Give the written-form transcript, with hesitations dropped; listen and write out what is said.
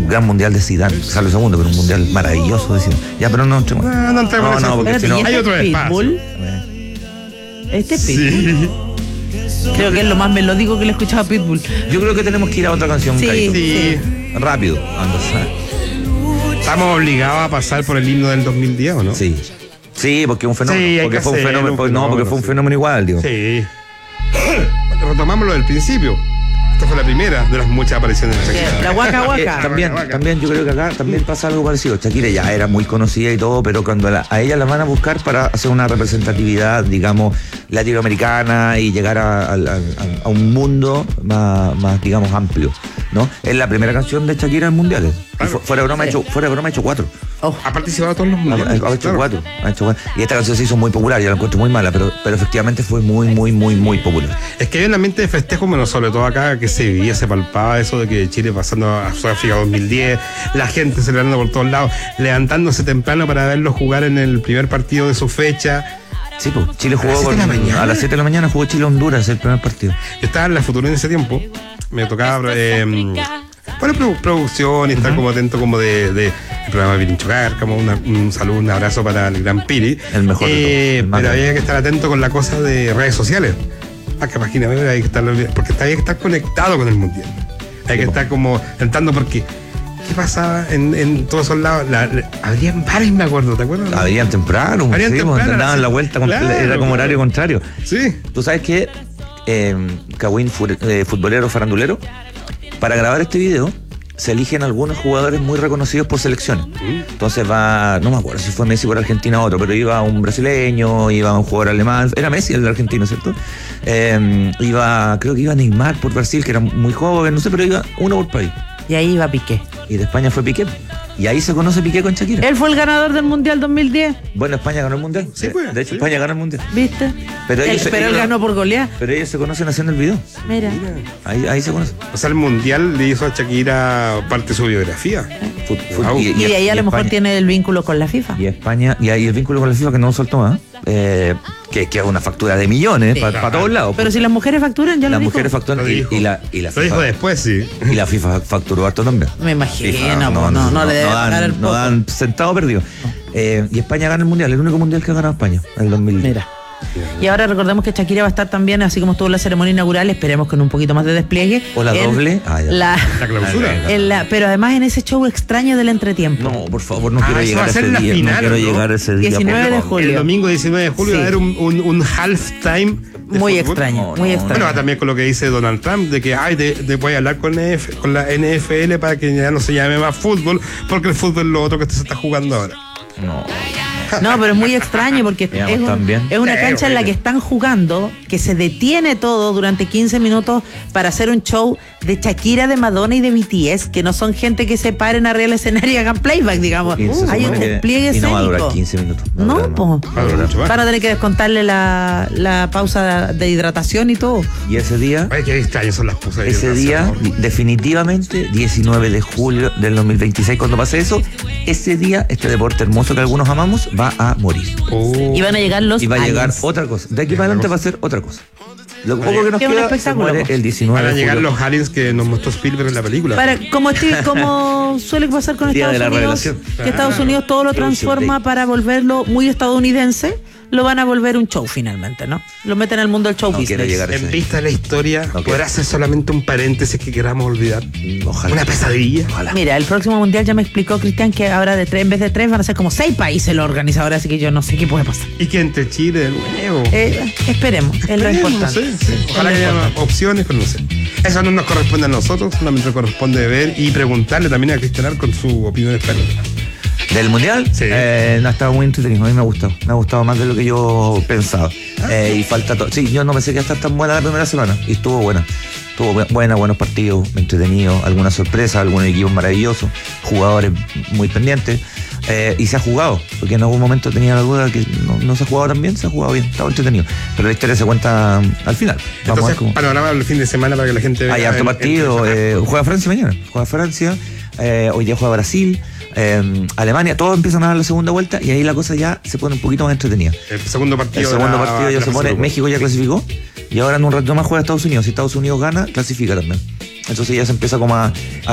un gran mundial de Zidane, sale segundo, pero un mundial maravilloso de Zidane. Ya, pero no entremos. No entremos en eso. porque si no hay otro Pitbull. Este Pitbull. Sí. Creo que es lo más melódico que le he escuchado a Pitbull. Yo creo que tenemos que ir a otra canción, Sí. Carito. Sí. Rápido. Estamos obligados a pasar por el himno del 2010, ¿o no? Sí. Sí, porque es un fenómeno. Sí, hay porque que fue un hacerlo, fenómeno. un fenómeno, Porque fue un sí. fenómeno igual, digo. Sí. Retomamos lo del principio. Esta fue la primera de las muchas apariciones de Shakira. La Waka Waka. También yo creo que acá también pasa algo parecido. Shakira ya era muy conocida y todo, pero cuando a ella la van a buscar para hacer una representatividad, digamos, latinoamericana y llegar a un mundo más, digamos, amplio, ¿no? Es la primera canción de Shakira en mundiales. Claro. Fuera de broma, ha hecho 4. Ha participado en todos los mundiales. Ha hecho claro. 4. Y esta canción se hizo muy popular, yo la encuentro muy mala, pero efectivamente fue muy popular. Es que hay un ambiente de festejo, bueno, sobre todo acá, que se vivía, se palpaba eso de que Chile pasando a Sudáfrica 2010, la gente celebrando por todos lados, levantándose temprano para verlo jugar en el primer partido de su fecha. Sí, pues Chile jugó ¿A las 7 de la mañana? a las 7 de la mañana jugó Chile-Honduras el primer partido. Yo estaba en la Futura en ese tiempo, me tocaba producción y estar como atento como de el programa Pirincho Cárcamo, un saludo, un abrazo para el gran Piri. El mejor de todos, el más pero grande. había que estar atento con la cosa de redes sociales. Que página web hay que estar, porque había que estar conectado con el mundial. Hay que estar como entrando porque ¿qué pasaba en todos esos lados? Habrían bares, me acuerdo, ¿te acuerdas? Abrían temprano, Abrían sí, temprano, daban sí. la vuelta, Claro, era como horario contrario. Sí. Tú sabes que Kawin, futbolero farandulero, para grabar este video se eligen algunos jugadores muy reconocidos por selecciones. Entonces no me acuerdo si fue Messi por Argentina o otro, pero iba un brasileño, iba un jugador alemán, era Messi el de argentino, ¿cierto? Creo que iba Neymar por Brasil, que era muy joven, no sé, pero iba uno por país. Y ahí iba Piqué. Y de España fue Piqué. Y ahí se conoce Piqué con Shakira. Él fue el ganador del Mundial 2010. Bueno, España ganó el mundial. Sí, pues, de hecho, sí. España ganó el mundial. ¿Viste? Pero Él ganó por golear. Pero ellos se conocen haciendo el video. Mira. Ahí se conocen. O sea, el mundial le hizo a Shakira parte de su biografía. Wow. Y de ahí a lo mejor España- tiene el vínculo con la FIFA. Y España, y ahí el vínculo con la FIFA que no soltó más, que es una factura de millones Sí. para todos lados. Pero si las mujeres facturan, ya lo las dijo. mujeres facturan Lo dijo. y la Lo dijo FIFA, después, sí. y la FIFA facturó harto también. Me imagino, FIFA, no le debe pagar el no poco. dan centavo perdido. Y España gana el mundial, el único mundial que ha ganado España, en el 2010. Mira. Y ahora recordemos que Shakira va a estar también, así como estuvo en la ceremonia inaugural, esperemos con un poquito más de despliegue. O la doble. Ya. La clausura. Pero además en ese show extraño del entretiempo. No, por favor, no Ah, quiero eso llegar va a a ser ese la día. final, no quiero ¿no? llegar a ese día. 19 por de favor. julio. El domingo 19 de julio Sí. va a haber un halftime de Muy fútbol. extraño, muy no, extraño. Bueno, también con lo que dice Donald Trump, de que voy a hablar con la NFL para que ya no se llame más fútbol, porque el fútbol es lo otro que se está jugando ahora. No, pero es muy extraño porque Digamos, también. es una cancha en la que están jugando, que se detiene todo durante 15 minutos para hacer un show de Shakira, de Madonna y de BTS, que no son gente que se paren arriba del escenario y hagan playback, digamos. 15 Hay un supone que- despliegue y no va a durar escénico. 15 minutos. No, pues. Va a durar mucho más. Van a tener que descontarle la pausa de hidratación y todo. Y ese día, Ay, qué extrañas son las cosas. de ese día, hidratación. definitivamente, 19 de julio del 2026, cuando pase eso, ese día, este deporte hermoso que algunos amamos, va a morir. Y van a llegar los Y va a llegar aliens. otra cosa. De aquí para adelante va a ser otra cosa. Lo poco que nos Es un queda se espectáculo, muere po. el 19 Van a de llegar julio. los aliens que nos mostró Spielberg en la película. Como suele pasar con Día de Estados la Unidos, revelación. que Estados Unidos todo lo transforma para volverlo muy estadounidense, lo van a volver un show finalmente, ¿no? Lo meten al mundo del show No quiero business. llegar a En ese vista de la historia, Ok. podrá ser solamente un paréntesis que queramos olvidar. Ojalá. Una pesadilla. Ojalá. Mira, el próximo mundial ya me explicó Cristian que ahora en vez de 3 van a ser como 6 países los organizadores, así que yo no sé qué puede pasar. Y que entre Chile de nuevo. Esperemos, es lo importante. No sé, sí. Ojalá que haya opciones, pero no sé. Eso no nos corresponde a nosotros, solamente nos corresponde ver y preguntarle también a Cristian con su opinión experta. ¿Del mundial? Sí. No, ha estado muy entretenido. A mí me ha gustado. Me ha gustado más de lo que yo pensaba. Y falta todo. Sí, yo no pensé que iba a estar tan buena la primera semana. Y estuvo buena. Estuvo buena, buenos partidos, entretenidos, algunas sorpresas, algunos equipos maravillosos, jugadores muy pendientes. Y se ha jugado, porque en algún momento tenía la duda que no se ha jugado tan bien, se ha jugado bien, estaba entretenido. Pero la historia se cuenta al final. Vamos a ver Entonces, cómo. panorama del fin de semana para que la gente vea. Hay harto partido. Juega Francia mañana. Juega Francia. Hoy día juega Brasil. Alemania. Todos empiezan a dar la segunda vuelta y ahí la cosa ya se pone un poquito más entretenida. El segundo partido. El segundo de la- partido ya de se la pone. fase de México ya clasificó. Y ahora en un rato más juega Estados Unidos. Si Estados Unidos gana, clasifica también. Entonces ya se empieza como a